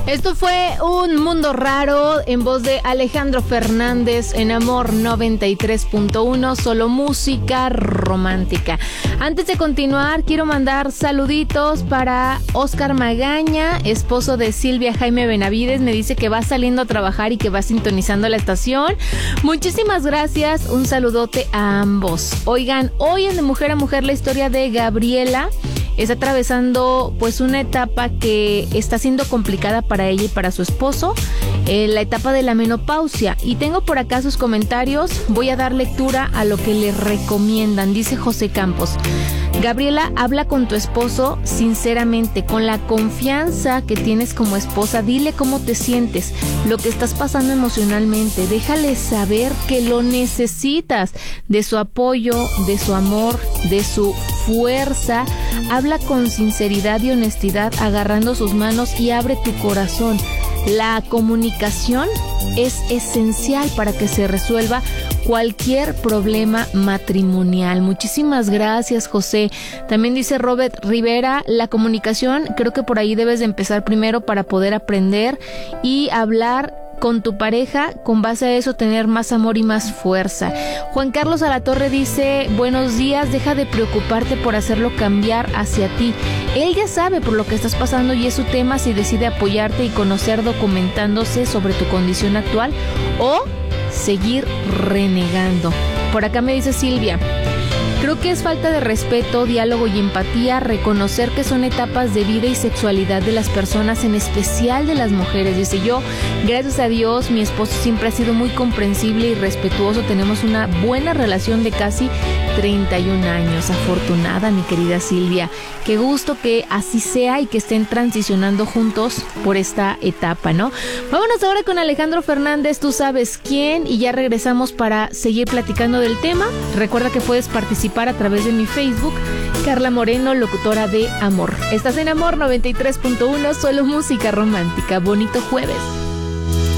Esto fue Un Mundo Raro en voz de Alejandro Fernández en Amor 93.1, solo música romántica. Antes de continuar, quiero mandar saluditos para Oscar Magaña, esposo de Silvia Jaime Benavides. Me dice que va saliendo a trabajar y que va sintonizando la estación. Muchísimas gracias, un saludote a ambos. Oigan, hoy en De Mujer a Mujer la historia de Gabriela. Está atravesando pues una etapa que está siendo complicada para ella y para su esposo, la etapa de la menopausia. Y tengo por acá sus comentarios, voy a dar lectura a lo que le recomiendan. Dice José Campos: Gabriela, habla con tu esposo sinceramente, con la confianza que tienes como esposa. Dile cómo te sientes, lo que estás pasando emocionalmente. Déjale saber que lo necesitas, de su apoyo, de su amor, de su fuerza. Habla con sinceridad y honestidad, agarrando sus manos, y abre tu corazón. La comunicación es esencial para que se resuelva cualquier problema matrimonial. Muchísimas gracias, José. También dice Robert Rivera: la comunicación, creo que por ahí debes de empezar primero para poder aprender y hablar con tu pareja, con base a eso tener más amor y más fuerza. Juan Carlos Alatorre dice: buenos días, deja de preocuparte por hacerlo cambiar hacia ti. Él ya sabe por lo que estás pasando y es su tema si decide apoyarte y conocer documentándose sobre tu condición actual o seguir renegando. Por acá me dice Silvia: creo que es falta de respeto, diálogo y empatía reconocer que son etapas de vida y sexualidad de las personas, en especial de las mujeres. Dice: yo, gracias a Dios, mi esposo siempre ha sido muy comprensible y respetuoso. Tenemos una buena relación de casi 31 años. Afortunada, mi querida Silvia. Qué gusto que así sea y que estén transicionando juntos por esta etapa, ¿no? Vámonos ahora con Alejandro Fernández, Tú Sabes Quién, y ya regresamos para seguir platicando del tema. Recuerda que puedes participar a través de mi Facebook, Carla Moreno, locutora de Amor. Estás en Amor 93.1, solo música romántica. Bonito jueves.